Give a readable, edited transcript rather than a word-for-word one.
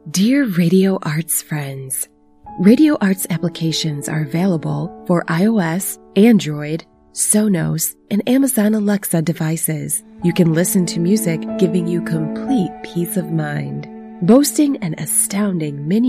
Dear Radio Arts friends, Radio Arts applications are available for iOS, Android, Sonos, and Amazon Alexa devices. You can listen to music, giving you complete peace of mind. Boasting an astounding mini